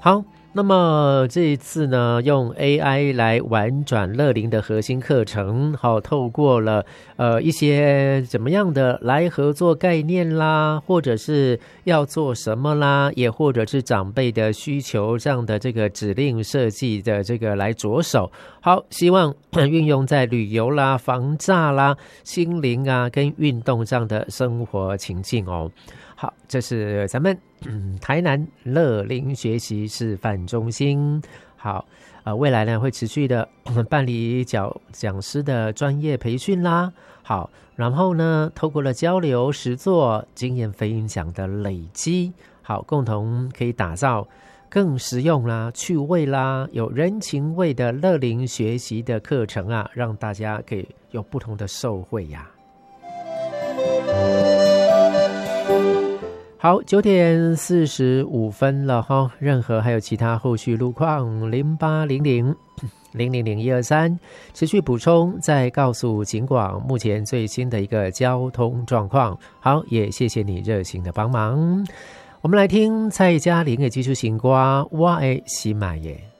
好，那么这一次呢，用 AI 来玩转乐龄的核心课程，好，透过了一些怎么样的来合作概念啦，或者是要做什么啦，也或者是长辈的需求上的这个指令设计的这个来着手。好，希望运用在旅游啦、防诈啦、心灵啊跟运动上的生活情境哦。好，这是咱们台南乐龄学习示范中心。好，未来呢会持续的办理讲师的专业培训啦。好，然后呢，透过了交流、实作、经验分享的累积，好，共同可以打造更实用啦、趣味啦、有人情味的乐龄学习的课程啊，让大家可以有不同的受惠呀。好，9:45了任何还有其他后续路况0800000123持续补充，再告诉警广目前最新的一个交通状况。好，也谢谢你热情的帮忙。我们来听蔡嘉玲的技术行歌，我的心爱的